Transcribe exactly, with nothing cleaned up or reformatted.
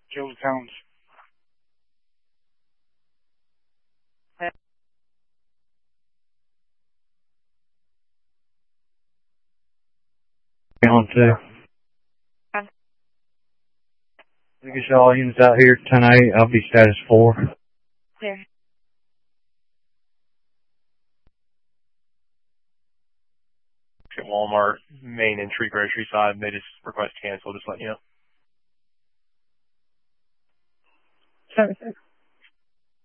Joe Towns. On two. Um, We get all units out here, ten eight. I'll be status four. Clear. At Walmart, main entry grocery side, they just request cancel, just let you know. Services.